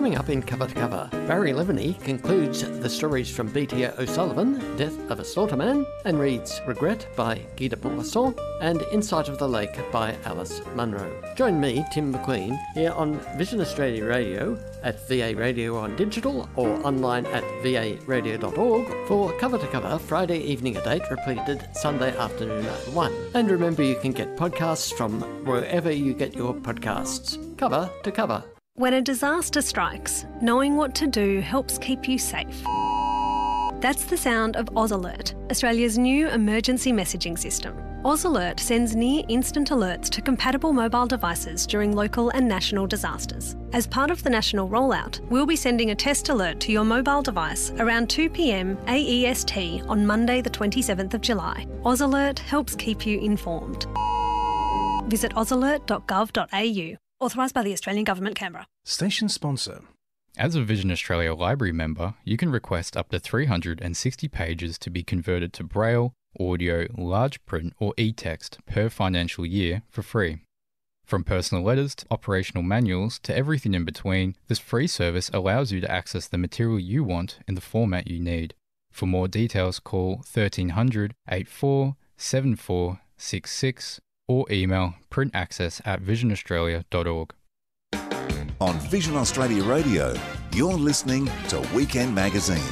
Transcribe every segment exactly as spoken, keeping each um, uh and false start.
Coming up in Cover to Cover, Barry Leviney concludes the stories from B T O O'Sullivan, Death of a Slaughterman, and reads Regret by Guy de Maupassant and Inside of the Lake by Alice Munro. Join me, Tim McQueen, here on Vision Australia Radio, at V A Radio on digital or online at v a radio dot org for Cover to Cover Friday evening at eight, repeated Sunday afternoon at one. And remember, you can get podcasts from wherever you get your podcasts. Cover to Cover. When a disaster strikes, knowing what to do helps keep you safe. That's the sound of AusAlert, Australia's new emergency messaging system. AusAlert sends near-instant alerts to compatible mobile devices during local and national disasters. As part of the national rollout, we'll be sending a test alert to your mobile device around two p m A E S T on Monday the twenty-seventh of July. AusAlert helps keep you informed. Visit ausalert dot gov dot a u. Authorised by the Australian Government, Canberra. Station sponsor. As a Vision Australia Library member, you can request up to three hundred sixty pages to be converted to Braille, audio, large print or e-text per financial year for free. From personal letters to operational manuals to everything in between, this free service allows you to access the material you want in the format you need. For more details, call thirteen hundred, eighty-four, seventy-four, sixty-six or email printaccess at vision australia dot org. On Vision Australia Radio, you're listening to Weekend Magazine.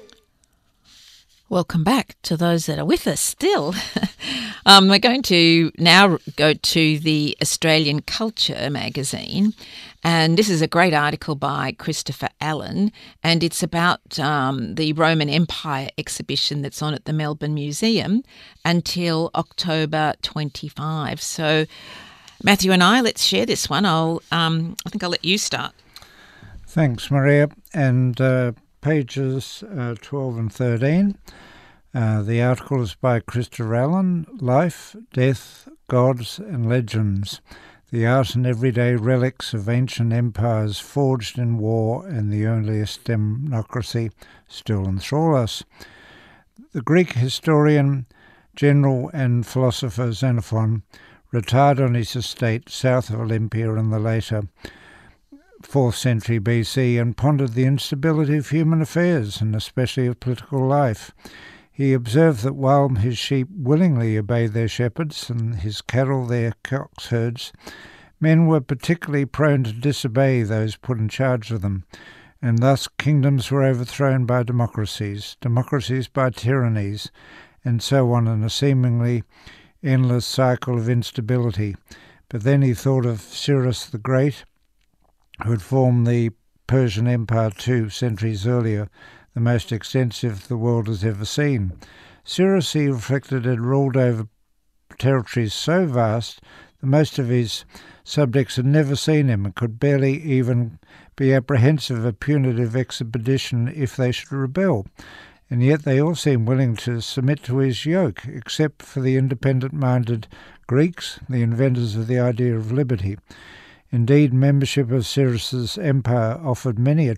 Welcome back to those that are with us still. um, we're going to now go to the Australian Culture magazine, and this is a great article by Christopher Allen, and it's about um, the Roman Empire exhibition that's on at the Melbourne Museum until October twenty-fifth. So, Matthew and I, let's share this one. I'll, um, I think I'll let you start. Thanks, Maria. And uh, pages uh, twelve and thirteen. Uh, the article is by Christopher Allen, Life, Death, Gods and Legends, the art and everyday relics of ancient empires forged in war and the earliest democracy still enthrall us. The Greek historian, general and philosopher Xenophon retired on his estate south of Olympia in the later fourth century B C and pondered the instability of human affairs and especially of political life. He observed that while his sheep willingly obeyed their shepherds and his cattle their coxherds, men were particularly prone to disobey those put in charge of them, and thus kingdoms were overthrown by democracies, democracies by tyrannies, and so on in a seemingly endless cycle of instability. But then he thought of Cyrus the Great, who had formed the Persian Empire two centuries earlier, the most extensive the world has ever seen. Cyrus, he reflected, had ruled over territories so vast that most of his subjects had never seen him and could barely even be apprehensive of a punitive expedition if they should rebel. And yet they all seemed willing to submit to his yoke, except for the independent-minded Greeks, the inventors of the idea of liberty. Indeed, membership of Cyrus's empire offered many a